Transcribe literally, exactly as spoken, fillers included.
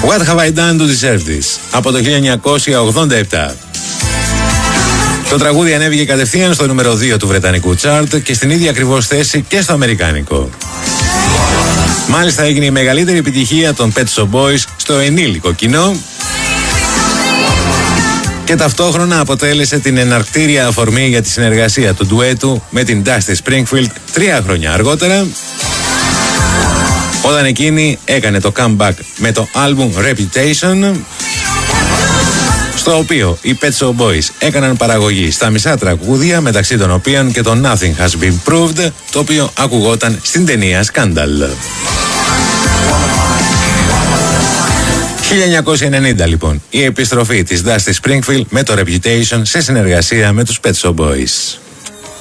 What have I done to deserve this? Από το χίλια εννιακόσια ογδόντα επτά. Το τραγούδι ανέβηκε κατευθείαν στο νούμερο δύο του βρετανικού chart και στην ίδια ακριβώς θέση και στο αμερικάνικο. Μάλιστα έγινε η μεγαλύτερη επιτυχία των Pet Shop Boys στο ενήλικο κοινό και ταυτόχρονα αποτέλεσε την εναρκτήρια αφορμή για τη συνεργασία του ντουέτου με την Dusty Springfield τρία χρόνια αργότερα, όταν εκείνη έκανε το comeback με το album Reputation, στο οποίο οι Pet Shop Boys έκαναν παραγωγή στα μισά τραγούδια, μεταξύ των οποίων και το Nothing Has Been Proved, το οποίο ακουγόταν στην ταινία Scandal. χίλια εννιακόσια ενενήντα λοιπόν, η επιστροφή της Dusty Springfield με το Reputation σε συνεργασία με τους Pet Shop Boys.